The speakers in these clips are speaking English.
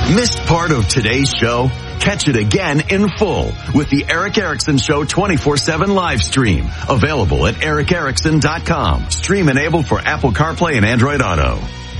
Missed part of today's show? Catch it again in full with the Eric Erickson Show 24/7 live stream. Available at ericerickson.com. Stream enabled for Apple CarPlay and Android Auto.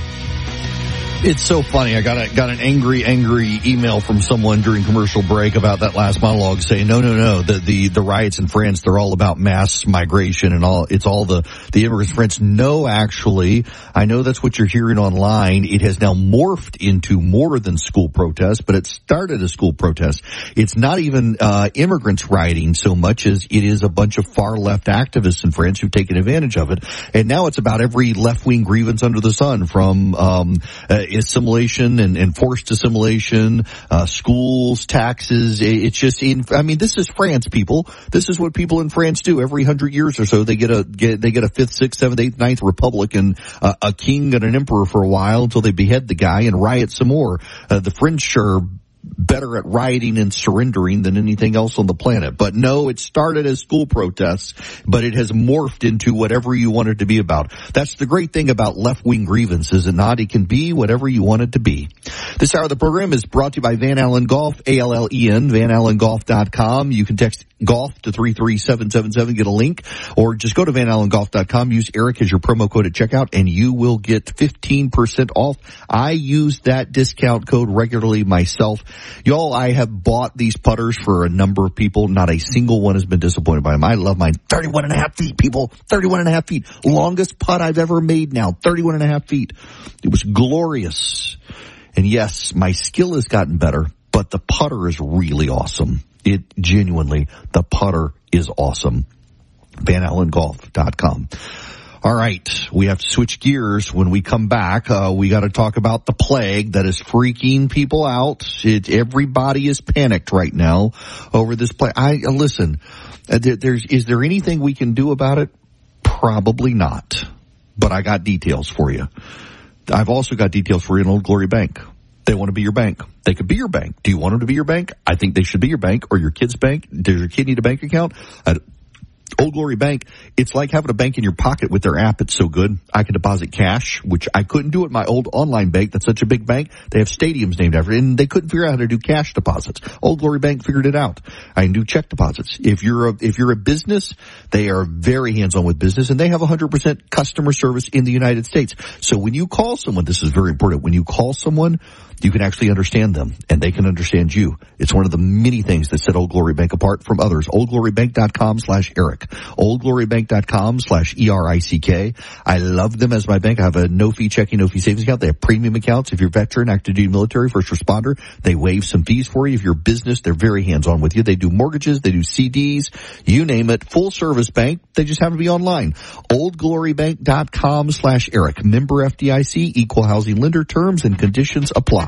It's so funny. I got an angry email from someone during commercial break about that last monologue saying, no. The riots in France, they're all about mass migration and all. It's all the immigrants in France. No, actually, I know that's what you're hearing online. It has now morphed into more than school protests, but it started as school protests. It's not even immigrants rioting so much as it is a bunch of far left activists in France who've taken advantage of it. And now it's about every left wing grievance under the sun, from assimilation and forced assimilation, schools, taxes. It's just this is France, people. This is what people in France do. Every 100 years or so, they get a 5th, 6th, 7th, 8th, 9th republic and a king and an emperor for a while until they behead the guy and riot some more. The French are better at rioting and surrendering than anything else on the planet. But no, it started as school protests, but it has morphed into whatever you want it to be about. That's the great thing about left-wing grievance, is it not? It can be whatever you want it to be. This hour of the program is brought to you by Van Allen Golf, ALLEN, VanAllenGolf.com. You can text golf to 33777, get a link, or just go to VanAllenGolf.com, use Eric as your promo code at checkout, and you will get 15% off. I use that discount code regularly myself. Y'all, I have bought these putters for a number of people. Not a single one has been disappointed by them. I love mine. 31 and a half feet, people. 31 and a half feet. Longest putt I've ever made now. 31 and a half feet. It was glorious. And yes, my skill has gotten better, but the putter is really awesome. The putter is awesome. VanAllenGolf.com. All right, we have to switch gears. When we come back, we got to talk about the plague that is freaking people out. Everybody is panicked right now over this plague. Listen, is there anything we can do about it? Probably not. But I got details for you. I've also got details for you in Old Glory Bank. They want to be your bank. They could be your bank. Do you want them to be your bank? I think they should be your bank, or your kid's bank. Does your kid need a bank account? Old Glory Bank, it's like having a bank in your pocket with their app. It's so good. I can deposit cash, which I couldn't do at my old online bank. That's such a big bank. They have stadiums named after it, and they couldn't figure out how to do cash deposits. Old Glory Bank figured it out. I can do check deposits. If you're a business, they are very hands-on with business, and they have 100% customer service in the United States. So when you call someone, this is very important. When you call someone, you can actually understand them, and they can understand you. It's one of the many things that set Old Glory Bank apart from others. OldGloryBank.com/Eric. OldGloryBank.com/ERICK. I love them as my bank. I have a no-fee checking, no-fee savings account. They have premium accounts. If you're veteran, active duty military, first responder, they waive some fees for you. If you're a business, they're very hands-on with you. They do mortgages. They do CDs. You name it. Full-service bank. They just have to be online. OldGloryBank.com/Eric. Member FDIC. Equal housing lender. Terms and conditions apply.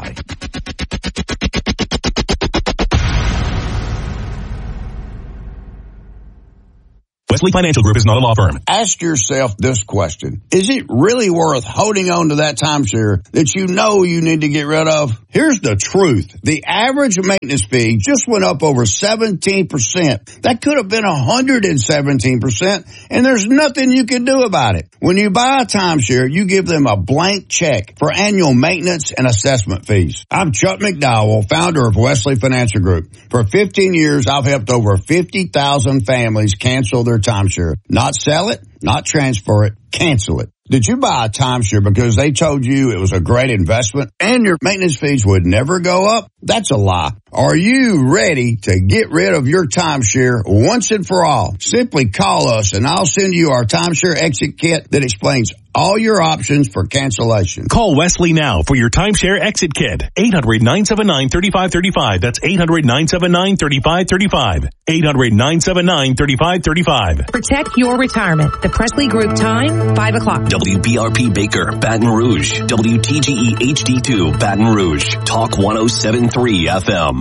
Wesley Financial Group is not a law firm. Ask yourself this question. Is it really worth holding on to that timeshare that you know you need to get rid of? Here's the truth. The average maintenance fee just went up over 17%. That could have been 117%, and there's nothing you can do about it. When you buy a timeshare, you give them a blank check for annual maintenance and assessment fees. I'm Chuck McDowell, founder of Wesley Financial Group. For 15 years, I've helped over 50,000 families cancel their timeshare. Not sell it, not transfer it, cancel it. Did you buy a timeshare because they told you it was a great investment and your maintenance fees would never go up? That's a lie. Are you ready to get rid of your timeshare once and for all? Simply call us and I'll send you our timeshare exit kit that explains all your options for cancellation. Call Wesley now for your timeshare exit kit. 800-979-3535. That's 800-979-3535. 800-979-3535. Protect your retirement. The Presley Group time, 5 o'clock. WBRP Baker, Baton Rouge. WTGE HD2, Baton Rouge. Talk 107.3 FM.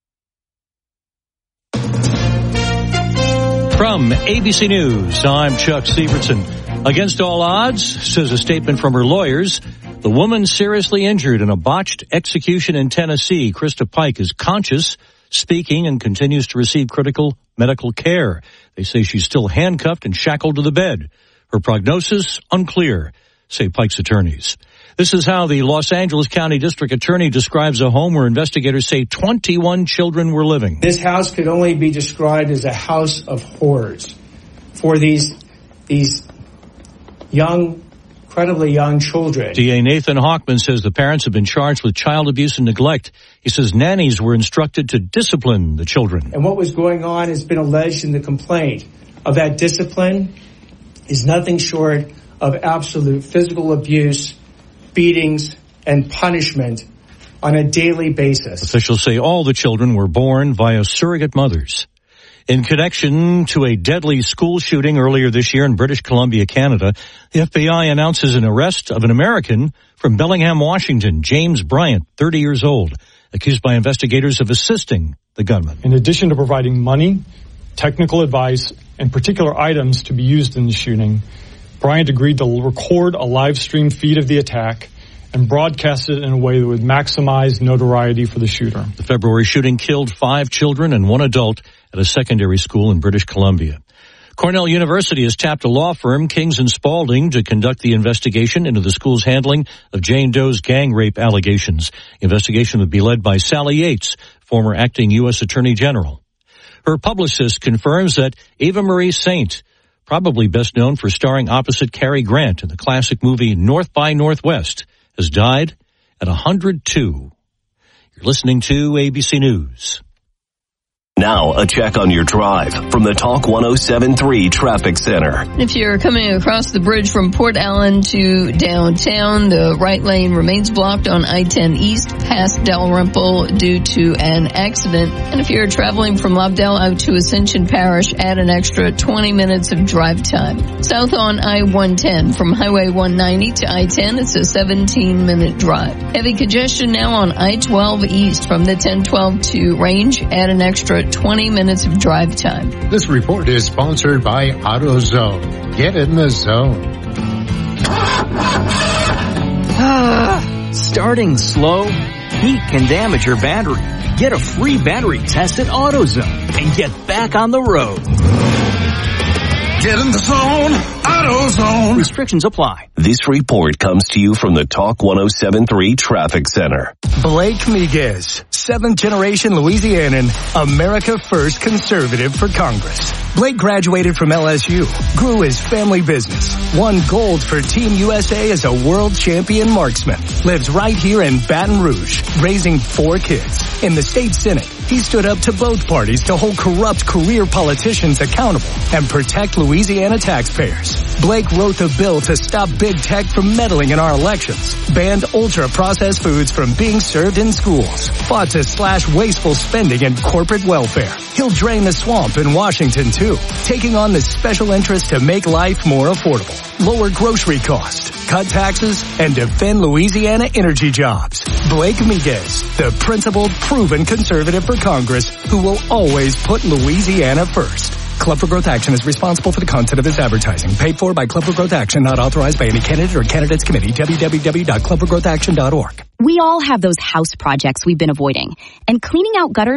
From ABC News, I'm Chuck Severson. Against all odds, says a statement from her lawyers, the woman seriously injured in a botched execution in Tennessee, Krista Pike, is conscious, speaking, and continues to receive critical medical care. They say she's still handcuffed and shackled to the bed. Her prognosis, unclear, say Pike's attorneys. This is how the Los Angeles County District Attorney describes a home where investigators say 21 children were living. This house could only be described as a house of horrors for these young, incredibly young children. DA Nathan Hochman says the parents have been charged with child abuse and neglect. He says nannies were instructed to discipline the children. And what was going on has been alleged in the complaint of that discipline is nothing short of absolute physical abuse, beatings, and punishment on a daily basis. Officials say all the children were born via surrogate mothers. In connection to a deadly school shooting earlier this year in British Columbia, Canada, the FBI announces an arrest of an American from Bellingham, Washington, James Bryant, 30 years old, accused by investigators of assisting the gunman. In addition to providing money, technical advice, and particular items to be used in the shooting, Bryant agreed to record a live stream feed of the attack and broadcast it in a way that would maximize notoriety for the shooter. The February shooting killed 5 children and 1 adult at a secondary school in British Columbia. Cornell University has tapped a law firm, Kings & Spalding, to conduct the investigation into the school's handling of Jane Doe's gang rape allegations. The investigation would be led by Sally Yates, former acting U.S. Attorney General. Her publicist confirms that Eva Marie Saint, probably best known for starring opposite Cary Grant in the classic movie North by Northwest, has died at 102. You're listening to ABC News. Now, a check on your drive from the Talk 107.3 Traffic Center. If you're coming across the bridge from Port Allen to downtown, the right lane remains blocked on I-10 East past Dalrymple due to an accident. And if you're traveling from Lobdell out to Ascension Parish, add an extra 20 minutes of drive time. South on I-110 from Highway 190 to I-10, it's a 17-minute drive. Heavy congestion now on I-12 East from the 1012 to Range, add an extra 20 minutes of drive time. This report is sponsored by AutoZone. Get in the zone. Starting slow? Heat can damage your battery. Get a free battery test at AutoZone and get back on the road. Get in the zone, AutoZone. Restrictions apply. This report comes to you from the Talk 107.3 Traffic Center. Blake Miguez, 7th-generation Louisianan, America First conservative for Congress. Blake graduated from LSU, grew his family business, won gold for Team USA as a world champion marksman, lives right here in Baton Rouge, raising 4 kids. In the state Senate, he stood up to both parties to hold corrupt career politicians accountable and protect Louisiana taxpayers. Blake wrote the bill to stop big tech from meddling in our elections, banned ultra-processed foods from being served in schools, fought to slash wasteful spending and corporate welfare. He'll drain the swamp in Washington, too, taking on the special interest to make life more affordable, lower grocery costs, cut taxes, and defend Louisiana energy jobs. Blake Miguez, the principled, proven conservative for Congress who will always put Louisiana first. Club for Growth Action is responsible for the content of this advertising. Paid for by Club for Growth Action, not authorized by any candidate or candidates committee. www.clubforgrowthaction.org. We all have those house projects we've been avoiding, and cleaning out gutters